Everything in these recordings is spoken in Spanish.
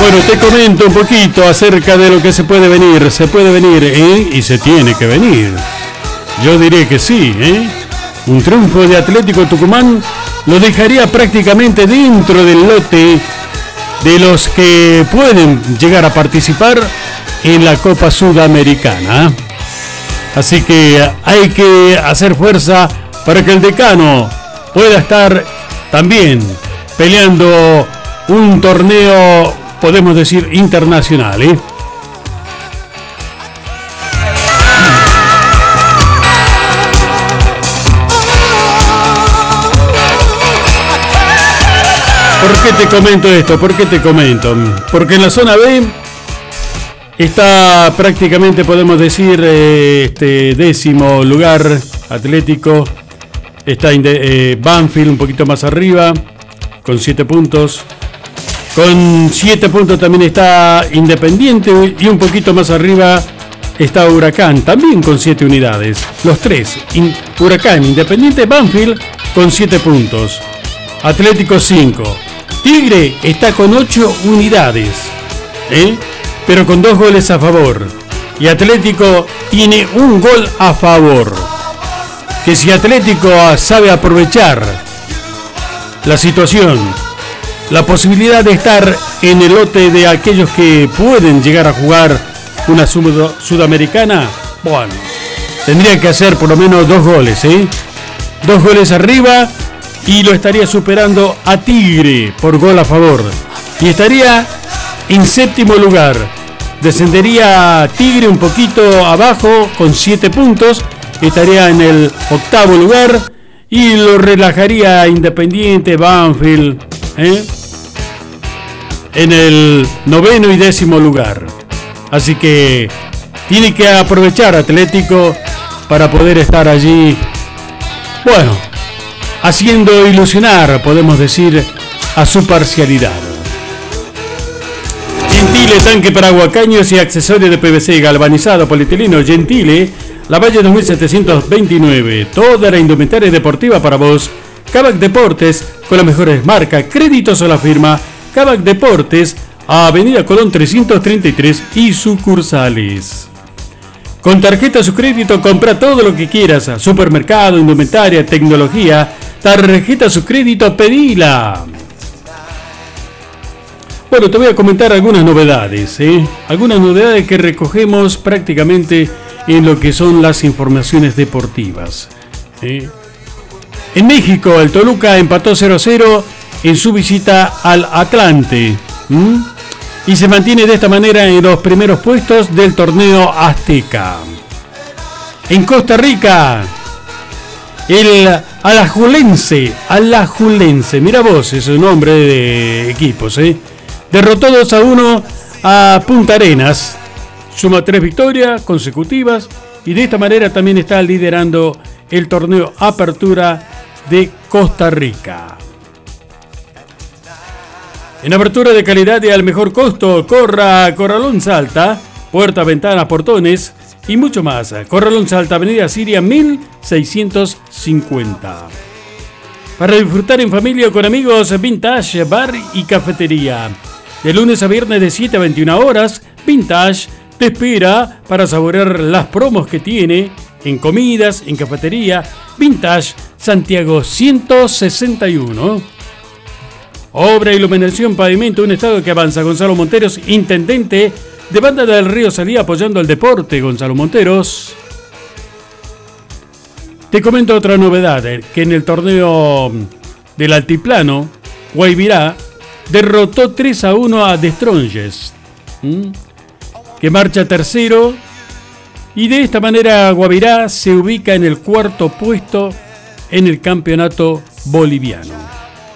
Bueno, te comento un poquito acerca de lo que se puede venir. Se puede venir, y se tiene que venir. Yo diré que sí, Un triunfo de Atlético Tucumán lo dejaría prácticamente dentro del lote de los que pueden llegar a participar en la Copa Sudamericana. Así que hay que hacer fuerza para que el decano pueda estar también peleando un torneo, podemos decir, internacional, ¿Por qué te comento esto? Porque en la zona B está prácticamente, podemos decir, décimo lugar Atlético. Está Banfield un poquito más arriba, con 7 puntos. Con 7 puntos también está Independiente y un poquito más arriba está Huracán, también con 7 unidades. Los tres, Huracán, Independiente, Banfield, con 7 puntos. Atlético 5. Tigre está con 8 unidades, pero con 2 goles a favor. Y Atlético tiene un gol a favor. Que si Atlético sabe aprovechar la situación, la posibilidad de estar en el lote de aquellos que pueden llegar a jugar una sudamericana, bueno, tendría que hacer por lo menos 2 goles, 2 goles arriba, y lo estaría superando a Tigre por gol a favor. Y estaría en séptimo lugar. Descendería Tigre un poquito abajo con 7 puntos. Estaría en el octavo lugar. Y lo relajaría Independiente, Banfield, en el noveno y décimo lugar. Así que tiene que aprovechar Atlético para poder estar allí, bueno, haciendo ilusionar, podemos decir, a su parcialidad. Gentile, tanque para aguacaños y accesorios de PVC galvanizado polietileno Gentile, La Valle 2729. Toda la indumentaria deportiva para vos. Kavak Deportes, con las mejores marcas, créditos a la firma. Kavak Deportes, a Avenida Colón 333 y sucursales. Con tarjeta su crédito compra todo lo que quieras. Supermercado, indumentaria, tecnología. Tarjeta su crédito, pedila. Bueno, te voy a comentar algunas novedades, algunas novedades que recogemos prácticamente en lo que son las informaciones deportivas. En México, el Toluca empató 0-0 en su visita al Atlante, y se mantiene de esta manera en los primeros puestos del torneo azteca. En Costa Rica, el Alajuelense, mira vos, es un nombre de equipos, derrotó 2-1 a Punta Arenas, suma 3 victorias consecutivas y de esta manera también está liderando el torneo Apertura de Costa Rica. En apertura de calidad y al mejor costo, Corralón Salta, puertas, ventanas, portones y mucho más. Corralón Salta, Avenida Siria 1650. Para disfrutar en familia o con amigos, Vintage, bar y cafetería. De lunes a viernes de 7 a 21 horas, Vintage te espera para saborear las promos que tiene en comidas, en cafetería. Vintage, Santiago 161. Obra, iluminación, pavimento, un estado que avanza. Gonzalo Monteros, intendente de Banda del Río Salí, apoyando el deporte. Gonzalo Monteros. Te comento otra novedad, que en el torneo del altiplano, Guavirá derrotó 3-1 a The Strongest, que marcha tercero, y de esta manera Guavirá se ubica en el cuarto puesto en el campeonato boliviano.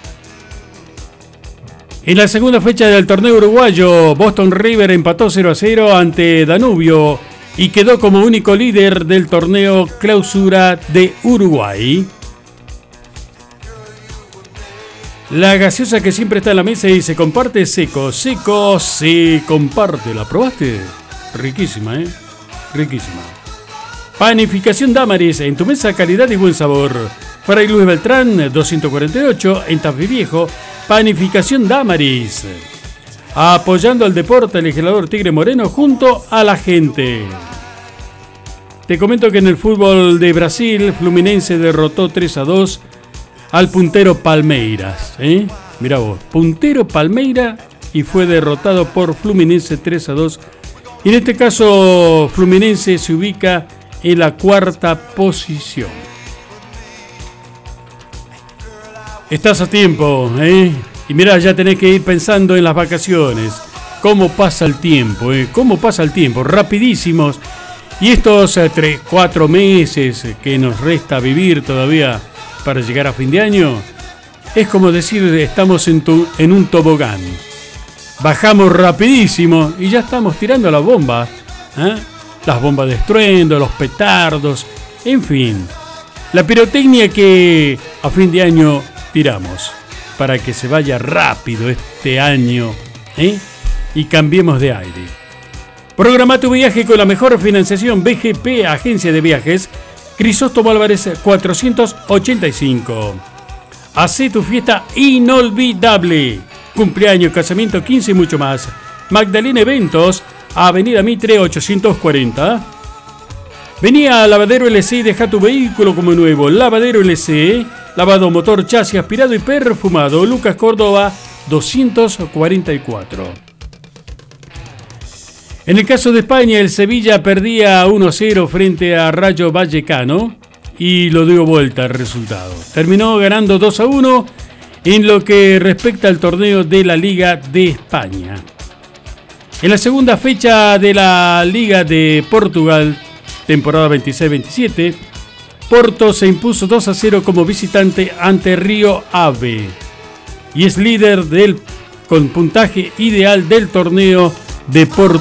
En la segunda fecha del torneo uruguayo, Boston River empató 0-0 ante Danubio y quedó como único líder del torneo Clausura de Uruguay. La gaseosa que siempre está en la mesa y se comparte, Seco se comparte. ¿La probaste? Riquísima, riquísima. Panificación Damaris, en tu mesa calidad y buen sabor. Fray Luis Beltrán 248 en Tafí Viejo. Panificación Damaris. apoyando al deporte, el legislador Tigre Moreno junto a la gente. Te comento que en el fútbol de Brasil, Fluminense derrotó 3-2 al puntero Palmeiras. Mirá vos, puntero Palmeiras y fue derrotado por Fluminense 3-2. Y en este caso, Fluminense se ubica en la cuarta posición. Estás a tiempo, Y mirá, ya tenés que ir pensando en las vacaciones. ¿Cómo pasa el tiempo, ¿Cómo pasa el tiempo? Rapidísimos. Y estos 3-4 meses que nos resta vivir todavía para llegar a fin de año, es como decir, estamos en un tobogán. Bajamos rapidísimo y ya estamos tirando las bombas. Las bombas de estruendo, los petardos, en fin. La pirotecnia que a fin de año tiramos para que se vaya rápido este año, y cambiemos de aire. Programa tu viaje con la mejor financiación. BGP, Agencia de Viajes, Crisóstomo Álvarez 485. Hacé tu fiesta inolvidable. Cumpleaños, casamiento, 15 y mucho más. Magdalena Eventos, Avenida Mitre 840. Vení a Lavadero LC y deja tu vehículo como nuevo. Lavadero LC, lavado motor, chasis, aspirado y perfumado. Lucas Córdoba 244. En el caso de España, el Sevilla perdía 1-0 frente a Rayo Vallecano y lo dio vuelta el resultado. Terminó ganando 2-1 en lo que respecta al torneo de la Liga de España. En la segunda fecha de la Liga de Portugal, temporada 26-27, Porto se impuso 2-0 como visitante ante Río Ave y es líder con puntaje ideal del torneo de Portugal.